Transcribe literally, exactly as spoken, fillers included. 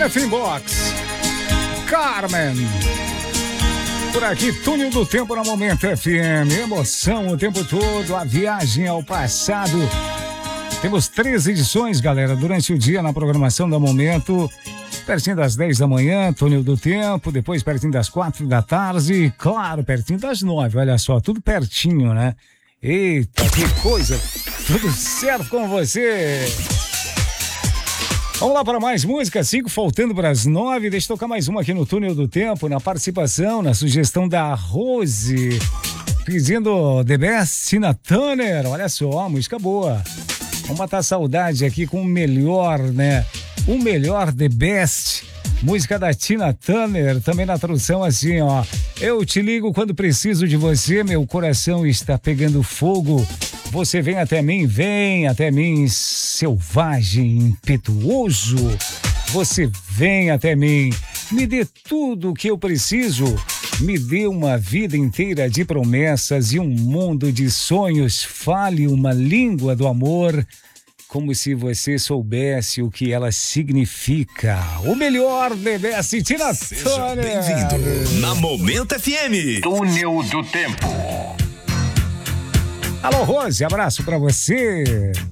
Anything Box, Carmen. Por aqui, Túnel do Tempo na Momento F M. Emoção o tempo todo, a viagem ao passado. Temos três edições, galera, durante o dia na programação da Momento. Pertinho das dez da manhã, Túnel do Tempo. Depois pertinho das quatro da tarde. Claro, pertinho das nove. Olha só, tudo pertinho, né? Eita, que coisa. Tudo certo com você. Vamos lá para mais música, cinco faltando para as nove. Deixa eu tocar mais uma aqui no Túnel do Tempo, na participação, na sugestão da Rose, pedindo The Best, Tina Turner. Olha só, música boa. Vamos matar a saudade aqui com o melhor, né? O melhor The Best, música da Tina Turner, também na tradução assim, ó. Eu te ligo quando preciso de você, meu coração está pegando fogo. Você vem até mim, vem até mim, selvagem, impetuoso. Você vem até mim, me dê tudo o que eu preciso. Me dê uma vida inteira de promessas e um mundo de sonhos. Fale uma língua do amor, como se você soubesse o que ela significa. O melhor The Best, Tina Turner. Bem-vindo na Momento F M. Túnel do Tempo. Alô, Rose, abraço pra você.